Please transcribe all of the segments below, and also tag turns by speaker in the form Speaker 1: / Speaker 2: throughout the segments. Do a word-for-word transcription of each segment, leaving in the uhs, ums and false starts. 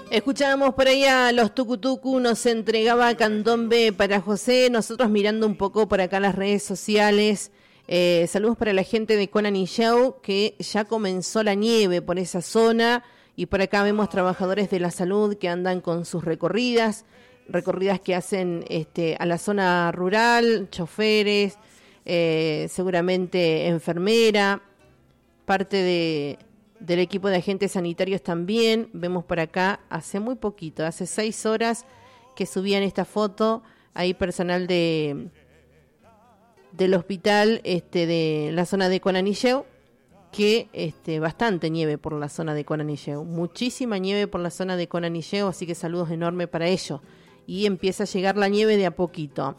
Speaker 1: Escuchábamos por ahí a los Tucutucu, nos entregaba Candombe para José, nosotros mirando un poco por acá las redes sociales. Eh, saludos para la gente de Conanillao, que ya comenzó la nieve por esa zona, y por acá vemos trabajadores de la salud que andan con sus recorridas, recorridas que hacen este, a la zona rural, choferes, eh, seguramente enfermera, parte de... del equipo de agentes sanitarios también. Vemos por acá, hace muy poquito, hace seis horas que subían esta foto, ahí personal de del hospital este de la zona de Conanillao, que este bastante nieve por la zona de Conanillao, muchísima nieve por la zona de Conanillao, así que saludos enormes para ellos. Y empieza a llegar la nieve de a poquito.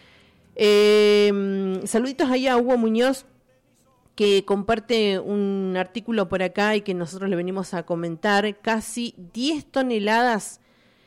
Speaker 1: Eh, saluditos allá a Hugo Muñoz, que comparte un artículo por acá y que nosotros le venimos a comentar. Casi diez toneladas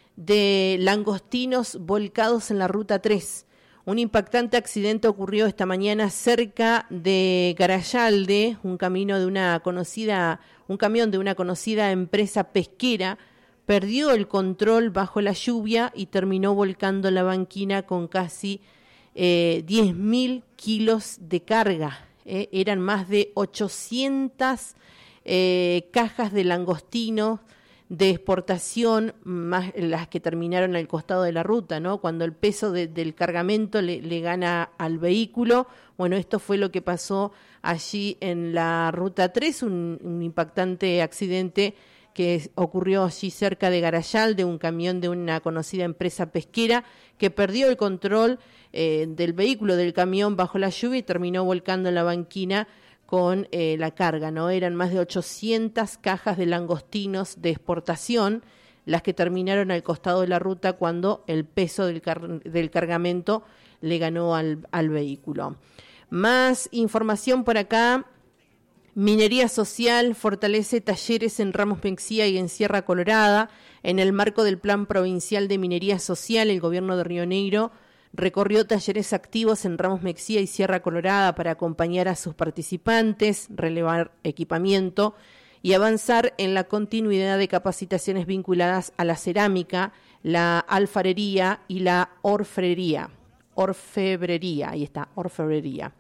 Speaker 1: de langostinos volcados en la Ruta tres. Un impactante accidente ocurrió esta mañana cerca de Garayalde, un camino de una conocida, un camión de una conocida empresa pesquera perdió el control bajo la lluvia y terminó volcando la banquina con casi eh, diez mil kilos de carga. Eh, eran más de ochocientas eh, cajas de langostino de exportación, más las que terminaron al costado de la ruta, ¿no? Cuando el peso de, del cargamento le, le gana al vehículo. Bueno, esto fue lo que pasó allí en la Ruta tres, un, un impactante accidente que ocurrió allí cerca de Garayalde, un camión de una conocida empresa pesquera que perdió el control eh, del vehículo, del camión bajo la lluvia y terminó volcando en la banquina con eh, la carga, ¿no? Eran más de ochocientas cajas de langostinos de exportación las que terminaron al costado de la ruta cuando el peso del, car- del cargamento le ganó al, al vehículo. Más información por acá. Minería Social fortalece talleres en Ramos Mexía y en Sierra Colorada. En el marco del Plan Provincial de Minería Social, el gobierno de Río Negro recorrió talleres activos en Ramos Mexía y Sierra Colorada para acompañar a sus participantes, relevar equipamiento y avanzar en la continuidad de capacitaciones vinculadas a la cerámica, la alfarería y la orfebrería. Orfebrería, ahí está, orfebrería.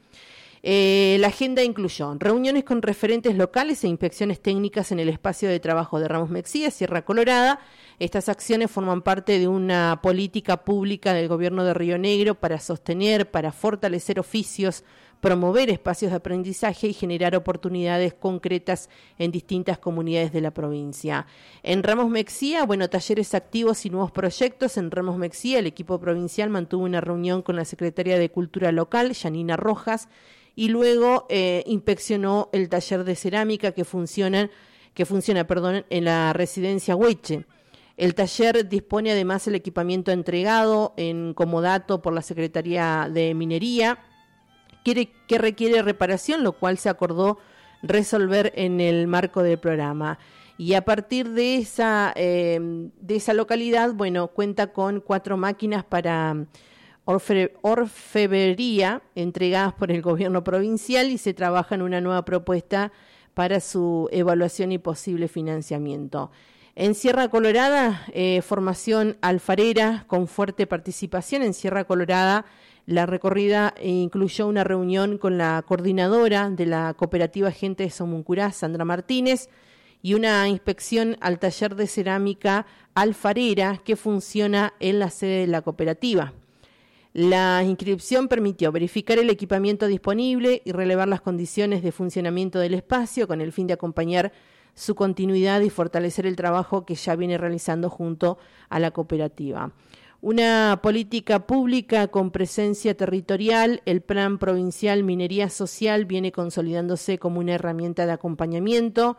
Speaker 1: Eh, la agenda incluyó reuniones con referentes locales e inspecciones técnicas en el espacio de trabajo de Ramos Mexía, Sierra Colorada. Estas acciones forman parte de una política pública del gobierno de Río Negro para sostener, para fortalecer oficios, promover espacios de aprendizaje y generar oportunidades concretas en distintas comunidades de la provincia. En Ramos Mexía, bueno, talleres activos y nuevos proyectos. En Ramos Mexía, el equipo provincial mantuvo una reunión con la secretaria de Cultura Local, Yanina Rojas, y luego eh, inspeccionó el taller de cerámica que funciona, que funciona perdón, en la residencia Hueche. El taller dispone además el equipamiento entregado en comodato por la Secretaría de Minería, que, que requiere reparación, lo cual se acordó resolver en el marco del programa. Y a partir de esa, eh, de esa localidad, bueno, cuenta con cuatro máquinas para Orfe, orfebrería entregadas por el gobierno provincial y se trabaja en una nueva propuesta para su evaluación y posible financiamiento. En Sierra Colorada, eh, formación alfarera con fuerte participación. En Sierra Colorada, la recorrida incluyó una reunión con la coordinadora de la cooperativa Gente de Somuncurá, Sandra Martínez, y una inspección al taller de cerámica alfarera que funciona en la sede de la cooperativa. La inscripción permitió verificar el equipamiento disponible y relevar las condiciones de funcionamiento del espacio con el fin de acompañar su continuidad y fortalecer el trabajo que ya viene realizando junto a la cooperativa. Una política pública con presencia territorial, el Plan Provincial Minería Social viene consolidándose como una herramienta de acompañamiento